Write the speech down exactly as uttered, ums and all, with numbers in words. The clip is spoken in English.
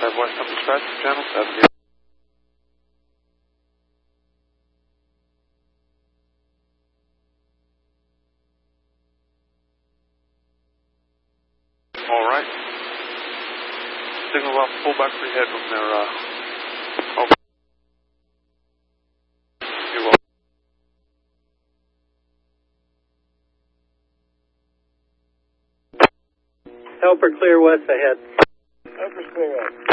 five West on dispatch, channel seventy. All right. Signal off full back for your headroom there. Uh, over. You're welcome. Helper clear west ahead. Helper clear west.